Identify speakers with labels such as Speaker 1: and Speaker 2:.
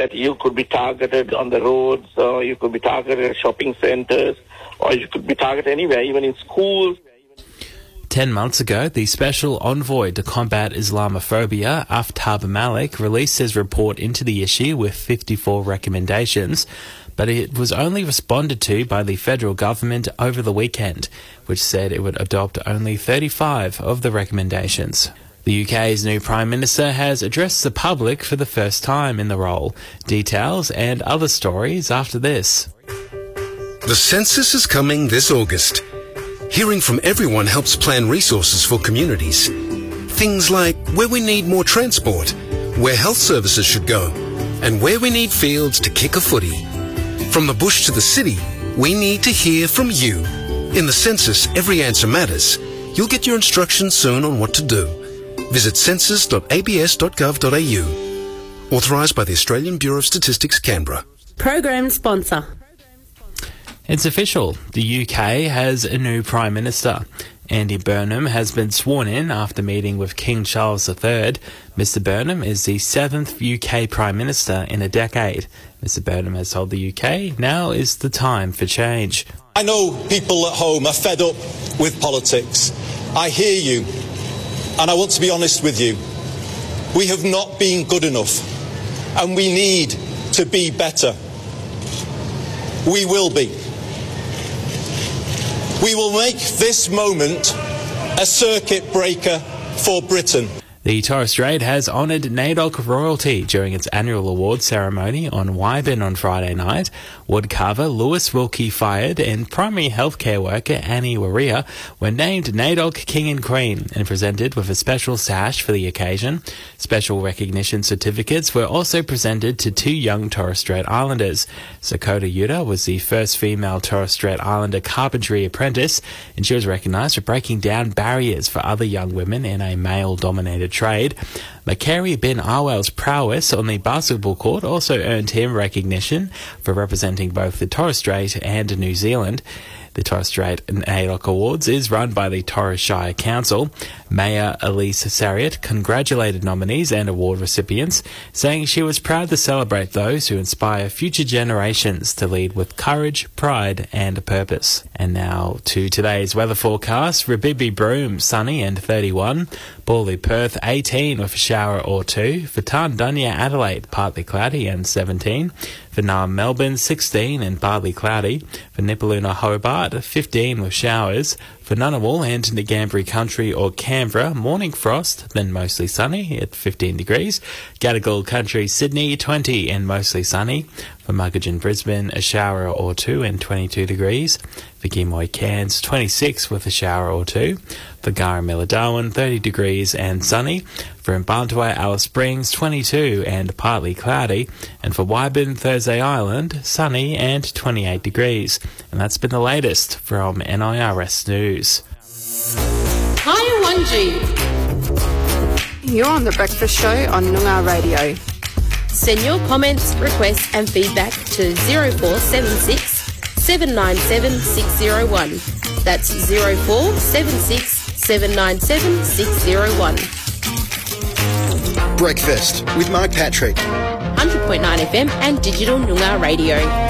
Speaker 1: that you could be targeted on the roads, or you could be targeted at shopping centres, or you could be targeted anywhere, even in schools.
Speaker 2: 10 months ago, the Special Envoy to Combat Islamophobia, Aftab Malik, released his report into the issue with 54 recommendations, but it was only responded to by the federal government over the weekend, which said it would adopt only 35 of the recommendations. The UK's new Prime Minister has addressed the public for the first time in the role. Details and other stories after this.
Speaker 3: The census is coming this August. Hearing from everyone helps plan resources for communities. Things like where we need more transport, where health services should go, and where we need fields to kick a footy. From the bush to the city, we need to hear from you. In the census, every answer matters. You'll get your instructions soon on what to do. Visit census.abs.gov.au. Authorised by the Australian Bureau of Statistics, Canberra.
Speaker 4: Program sponsor.
Speaker 2: It's official. The UK has a new Prime Minister. Andy Burnham has been sworn in after meeting with King Charles III. Mr Burnham is the 7th UK Prime Minister in a decade. Mr Burnham has told the UK now is the time for change.
Speaker 5: I know people at home are fed up with politics. I hear you, and I want to be honest with you. We have not been good enough, and we need to be better. We will be. We will make this moment a circuit breaker for Britain.
Speaker 2: The Torres Strait has honoured NAIDOC royalty during its annual awards ceremony on Wyburn on Friday night. Woodcarver Lewis Wilkie Fired and primary healthcare worker Annie Waria were named NAIDOC King and Queen and presented with a special sash for the occasion. Special recognition certificates were also presented to 2 young Torres Strait Islanders. Sakota Yuta was the first female Torres Strait Islander carpentry apprentice, and she was recognised for breaking down barriers for other young women in a male-dominated trade. Makari bin Awel's prowess on the basketball court also earned him recognition for representing both the Torres Strait and New Zealand. The Torres Strait NAIDOC Awards is run by the Torres Shire Council. Mayor Elise Sarriott congratulated nominees and award recipients, saying she was proud to celebrate those who inspire future generations to lead with courage, pride and purpose. And now to today's weather forecast. Rabibi Broome, sunny and 31. Bawley Perth, 18 with a shower or 2. For Tarndunya Adelaide, partly cloudy and 17. For Naarm Melbourne, 16 and partly cloudy. For Nipaluna Hobart, 15 with showers. For Ngunnawal and Ngambri Country or Canberra, morning frost, then mostly sunny at 15 degrees. Gadigal Country, Sydney, 20 and mostly sunny. For Muggeridge Brisbane, a shower or 2 and 22 degrees. For Gimoy Cairns, 26 with a shower or 2. For Garramilla Darwin, 30 degrees and sunny. For Mparntwe Alice Springs, 22 and partly cloudy. And for Wyburn Thursday Island, sunny and 28 degrees. And that's been the latest from NIRS News.
Speaker 4: Hi, Wanji.
Speaker 6: You're on The Breakfast Show on Noongar Radio.
Speaker 4: Send your comments, requests and feedback to 0476 797 601. That's 0476 797 601.
Speaker 7: Breakfast with Mark Patrick.
Speaker 4: 100.9 FM and digital Noongar Radio.